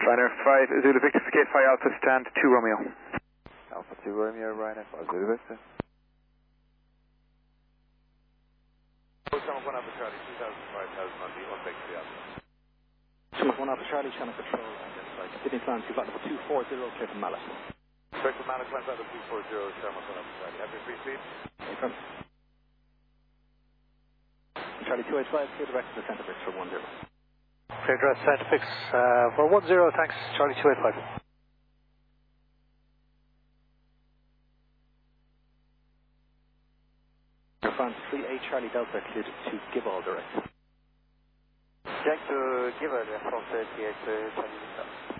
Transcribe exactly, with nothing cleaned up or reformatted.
Ryanair five, Zulu Victor, Gate five Alpha, stand two Romeo. Alpha two Romeo, Ryanair five, Zulu Victor. one Alpha Charlie, two thousand, five thousand on the one Victor Alpha. Summit one Alpha Charlie, Channel Control, identified. Sydney Clan, you've got two four zero, clear from Mallet. Clear from Mallet, one Alpha two four zero, Summit one Alpha Charlie. Have your free speed? Okay. Charlie two eight five, clear direct to the centre bridge for one zero. Clear direct centre fix uh, for one zero, thanks, Charlie two eight five. France three eight Charlie Delta, cleared to Gibal direct. Direct to Gibal, France three eight Charlie Delta.